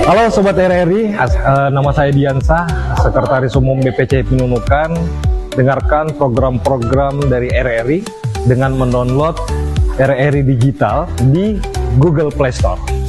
Halo Sobat RRI, nama saya Diansah, Sekretaris Umum BPC Penunukan. Dengarkan program-program dari RRI dengan mendownload RRI Digital di Google Play Store.